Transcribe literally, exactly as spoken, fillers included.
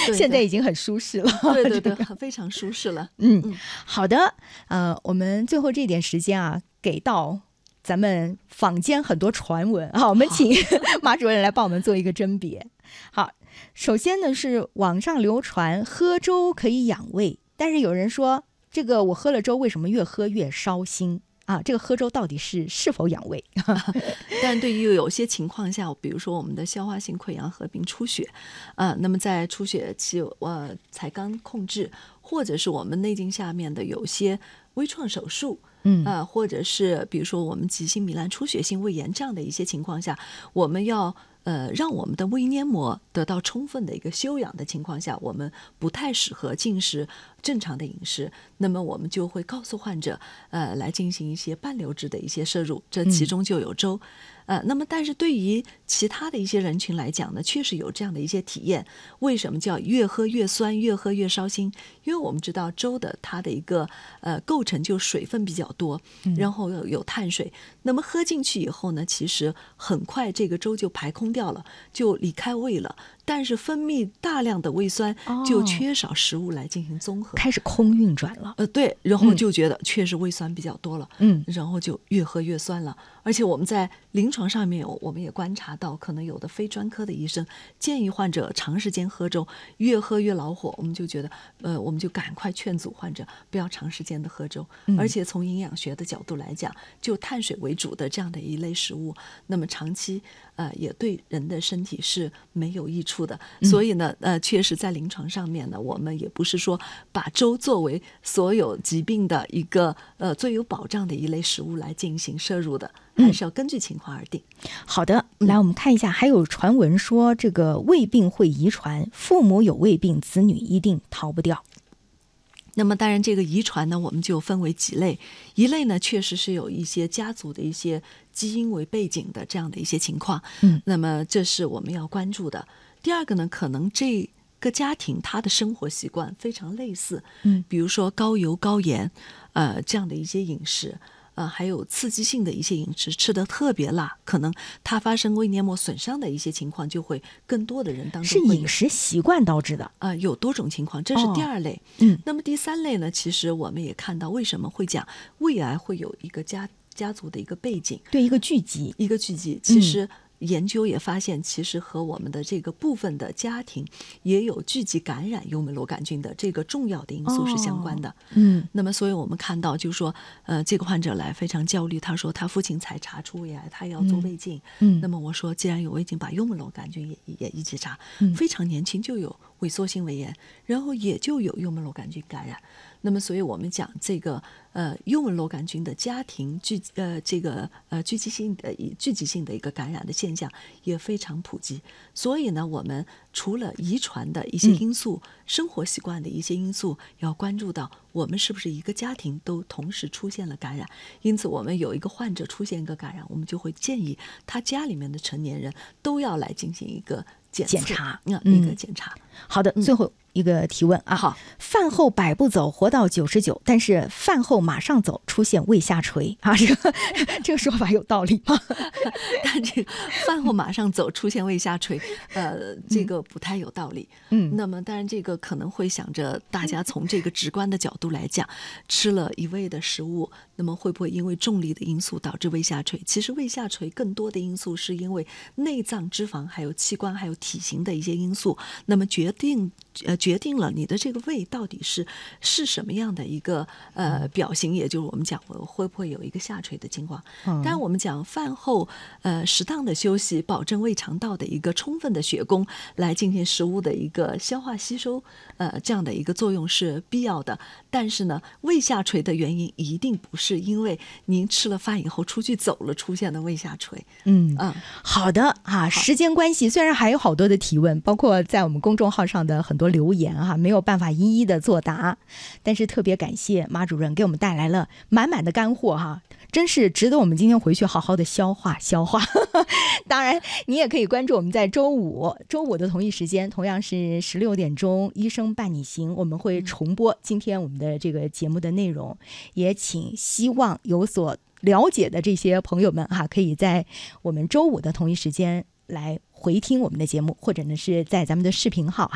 现在已经很舒适了。 对对对，非常舒适了。 嗯，嗯好的，呃，我们最后这点时间啊，给到咱们坊间很多传闻啊，我们请马主任来帮我们做一个甄别。好，首先呢是网上流传喝粥可以养胃，但是有人说这个我喝了粥为什么越喝越烧心啊？这个喝粥到底是是否养胃？ 但对于有些情况下，比如说我们的消化性溃疡合并出血，呃，那么在出血期呃才刚控制，或者是我们内镜下面的有些微创手术。嗯，呃，或者是比如说我们急性糜烂出血性胃炎这样的一些情况下，我们要呃让我们的胃黏膜得到充分的一个休养的情况下，我们不太适合进食正常的饮食，那么我们就会告诉患者，呃，来进行一些半流质的一些摄入，这其中就有粥。嗯呃，那么但是对于其他的一些人群来讲呢，确实有这样的一些体验。为什么叫越喝越酸，越喝越烧心？因为我们知道粥的它的一个呃构成就水分比较多，然后有有碳水，那么喝进去以后呢，其实很快这个粥就排空掉了，就离开胃了。但是分泌大量的胃酸，就缺少食物来进行综合， 哦、开始空运转了。 呃，对，然后就觉得确实胃酸比较多了， 嗯， 然后就越喝越酸了。而且我们在临床上面，我们也观察到，可能有的非专科的医生建议患者长时间喝粥，越喝越恼火。我们就觉得，呃，我们就赶快劝阻患者不要长时间的喝粥。嗯、而且从营养学的角度来讲，就碳水为主的这样的一类食物，那么长期呃也对人的身体是没有益处的。所以呢，呃，确实在临床上面呢，我们也不是说把粥作为所有疾病的一个呃最有保障的一类食物来进行摄入的。还是要根据情况而定。 嗯、好的，来我们看一下，还有传闻说这个胃病会遗传，父母有胃病，子女一定逃不掉。 那么当然这个遗传呢，我们就分为几类，一类呢确实是有一些家族的一些基因为背景的这样的一些情况，嗯，那么这是我们要关注的。第二个呢，可能这个家庭他的生活习惯非常类似，嗯，比如说高油高盐呃这样的一些饮食，呃，还有刺激性的一些饮食，吃得特别辣，可能它发生胃黏膜损伤的一些情况就会更多的人当中会有。 是饮食习惯导致的啊、呃，有多种情况，这是第二类。哦、嗯，那么第三类呢，其实我们也看到，为什么会讲胃癌会有一个家家族的一个背景， 对，一个聚集， 一个聚集，其实。嗯研究也发现，其实和我们的这个部分的家庭也有聚集感染幽门螺杆菌的这个重要的因素是相关的。哦、嗯，那么所以我们看到，就是说，呃，这个患者来非常焦虑，他说他父亲才查出胃癌，他要做胃镜。嗯，那么我说，既然有胃镜，把幽门螺杆菌也也一起查。嗯，非常年轻就有萎缩性胃炎，然后也就有幽门螺杆菌感染。那么，所以我们讲这个呃幽门螺杆菌的家庭聚呃这个呃聚集性的聚集性的一个感染的现象也非常普及。所以呢，我们除了遗传的一些因素、嗯、生活习惯的一些因素，要关注到我们是不是一个家庭都同时出现了感染。因此，我们有一个患者出现一个感染，我们就会建议他家里面的成年人都要来进行一个检检查， 嗯，一个检查。 好的，最后。一个提问啊， 好， 饭后百步走，活到九十九，但是饭后马上走，出现胃下垂啊，这个这个说法有道理吗？ 但这个饭后马上走，出现胃下垂，呃，这个不太有道理。嗯，那么当然这个可能会想着大家从这个直观的角度来讲，吃了一味的食物，那么会不会因为重力的因素导致胃下垂？其实胃下垂更多的因素是因为内脏脂肪、还有器官、还有体型的一些因素，那么决定。呃，决定了你的这个胃到底是是什么样的一个呃表型，也就是我们讲会不会有一个下垂的情况。当然，我们讲饭后呃适当的休息，保证胃肠道的一个充分的血供，来进行食物的一个消化吸收，呃这样的一个作用是必要的。但是呢，胃下垂的原因一定不是因为您吃了饭以后出去走了出现的胃下垂。 嗯嗯，好的啊，时间关系，虽然还有好多的提问，包括在我们公众号上的很多留言哈，没有办法一一的作答，但是特别感谢马主任给我们带来了满满的干货哈，真是值得我们今天回去好好的消化消化。当然，你也可以关注我们在周五周五的同一时间，同样是十六点钟，医生伴你行，我们会重播今天我们的这个节目的内容，也请希望有所了解的这些朋友们哈，可以在我们周五的同一时间来回听我们的节目，或者呢是在咱们的视频号